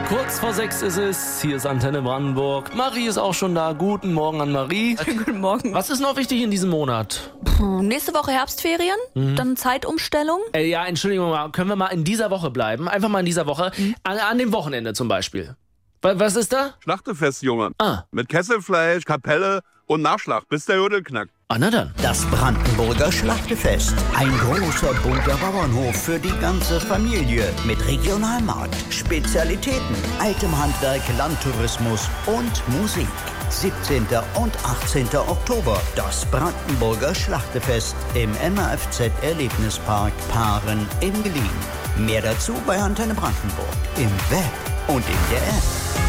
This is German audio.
Kurz vor 6 ist es. Hier ist Antenne Brandenburg. Marie ist auch schon da. Guten Morgen an Marie. Guten Morgen. Was ist noch wichtig in diesem Monat? Nächste Woche Herbstferien, dann Zeitumstellung. Ja, Entschuldigung mal. Können wir mal in dieser Woche bleiben? Einfach mal in dieser Woche. An dem Wochenende zum Beispiel. Was ist da? Schlachtefest, Junge. Ah. Mit Kesselfleisch, Kapelle und Nachschlag, bis der Jodel knackt. Na dann. Das Brandenburger Schlachtefest. Ein großer, bunter Bauernhof für die ganze Familie. Mit Regionalmarkt, Spezialitäten, altem Handwerk, Landtourismus und Musik. 17. und 18. Oktober. Das Brandenburger Schlachtefest im MAFZ Erlebnispark Paaren in Gelien. Mehr dazu bei Antenne Brandenburg. Im Web und in der App.